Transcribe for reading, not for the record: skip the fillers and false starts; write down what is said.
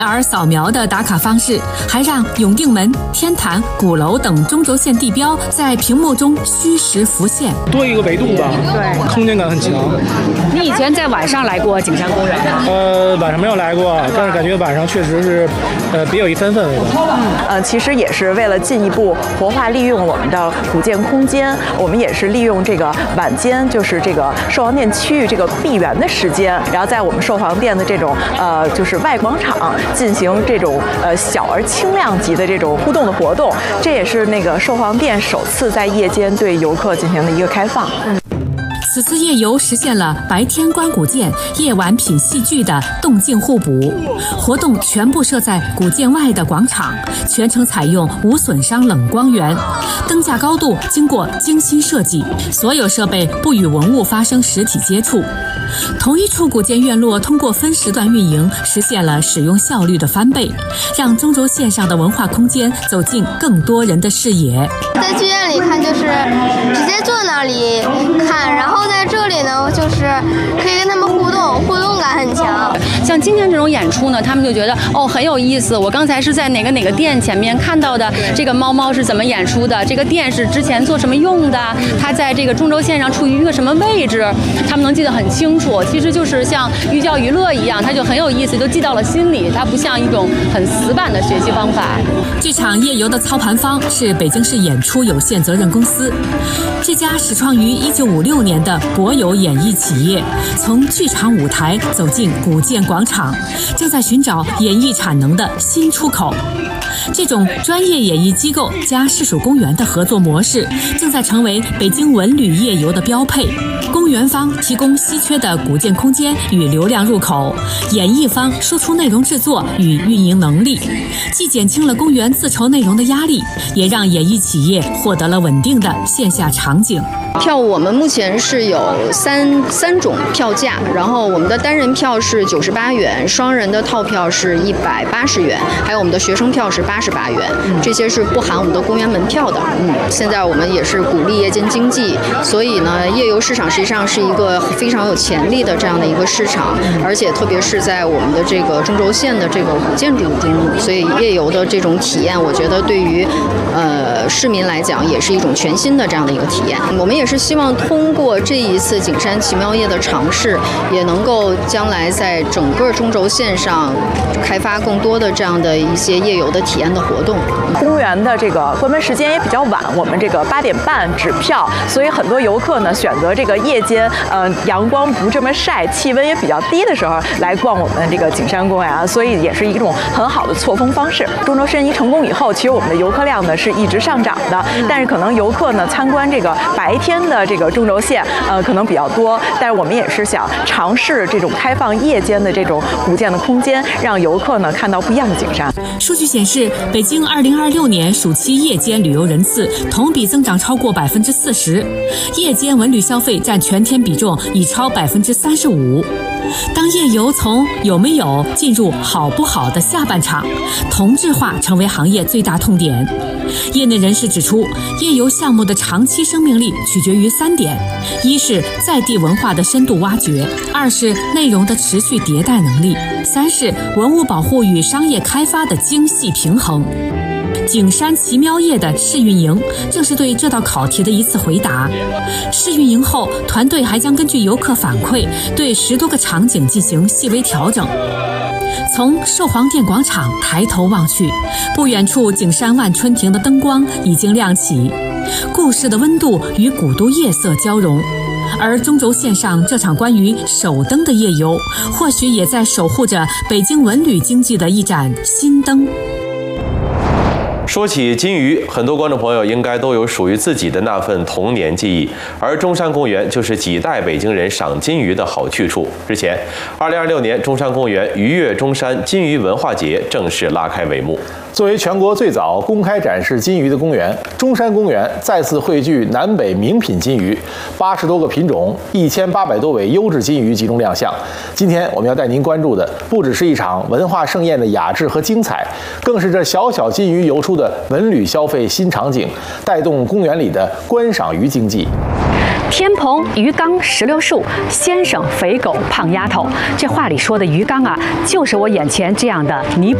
而扫描的打卡方式还让永定门、天坛、鼓楼等中轴线地标在屏幕中虚实浮现， 多一个维度吧，对，空间感很强。 你以前在晚上来过景山公园吗？ 晚上没有来过，但是感觉晚上确实是，别有一番氛围的。 其实也是为了进一步活化利用我们的古建空间，我们也是利用这个晚间，就是这个寿皇殿区域这个闭园的时间，然后在我们寿皇殿的这种就是外广场进行这种小而轻量级的这种互动的活动，这也是那个寿皇殿首次在夜间对游客进行的一个开放。 此次夜游实现了白天观古建、夜晚品戏剧的动静互补。活动全部设在古建外的广场，全程采用无损伤冷光源，灯架高度经过精心设计，所有设备不与文物发生实体接触。同一处古建院落通过分时段运营，实现了使用效率的翻倍，让中轴线上的文化空间走进更多人的视野。 在剧院里看就是直接坐那里看，然后在这里呢就是可以跟他们互动感很强。 像今天这种演出呢，他们就觉得很有意思。我刚才是在哪个店前面看到的，这个猫是怎么演出的，这个店是之前做什么用的，它在这个中轴线上处于一个什么位置，他们能记得很清楚。其实就是像寓教于乐一样，它就很有意思，就记到了心里。它不像一种很死板的学习方法。 这场夜游的操盘方是北京市演出有限责任公司，这家始创于1956年的国有演艺企业，从剧场舞台走进古建广场，正在寻找演艺产能的新出口。这种专业演艺机构加市属公园的合作模式，正在成为北京文旅夜游的标配。公园方提供稀缺的古建空间与流量入口，演艺方输出内容制作与运营能力，既减轻了公园自筹内容的压力，也让演艺企业获得了稳定的线下场景。 票我们目前是有三种票价，然后我们的单人票是98元，双人的套票是180元，还有我们的学生票是88元，这些是不含我们的公园门票的。现在我们也是鼓励夜间经济，所以呢，夜游市场实际上是一个非常有潜力的这样的一个市场，而且特别是在我们的这个中轴线的这个古建筑中，所以夜游的这种体验，我觉得对于市民来讲也是一种全新的这样的一个体验。我们也是希望通过这一次景山奇妙夜的尝试，也能够将来在整个中轴线上开发更多的这样的一些夜游的体验的活动。 公园的这个关门时间也比较晚，我们这个8点半止票，所以很多游客呢选择这个夜间阳光不这么晒，气温也比较低的时候来逛我们这个景山公园，所以也是一种很好的错峰方式。中轴申遗成功以后，其实我们的游客量呢是一直上涨的，但是可能游客呢参观这个白天的这个中轴线可能比较多，但是我们也是想尝试这种开放夜间的这种古建的空间，让游客呢看到不一样的景山。 数据显示，北京2026年暑期夜间旅游人次同比增长超过40%，夜间文旅消费占全天比重已超35%。当夜游从有没有进入好不好的下半场，同质化成为行业最大痛点。业内人士指出，夜游项目的长期生命力取决于3点：一是在地文化的深度挖掘，2是内容的持续迭代能力，3是文物保护与商业开发的精细平衡。景山奇妙夜的试运营正是对这道考题的一次回答。试运营后，团队还将根据游客反馈，对10多个场景进行细微调整。从寿皇殿广场抬头望去，不远处景山万春亭的灯光已经亮起，故事的温度与古都夜色交融。而中轴线上这场关于守灯的夜游，或许也在守护着北京文旅经济的一盏新灯。 说起金鱼，很多观众朋友应该都有属于自己的那份童年记忆，而中山公园就是几代北京人赏金鱼的好去处。日前，2026年中山公园鱼跃中山金鱼文化节正式拉开帷幕。 作为全国最早公开展示金鱼的公园，中山公园再次汇聚南北名品金鱼，80多个品种，1800多尾优质金鱼集中亮相。今天我们要带您关注的，不只是一场文化盛宴的雅致和精彩，更是这小小金鱼游出的文旅消费新场景，带动公园里的观赏鱼经济。 天棚鱼缸石榴树，先生肥狗胖丫头。这话里说的鱼缸啊，就是我眼前这样的泥。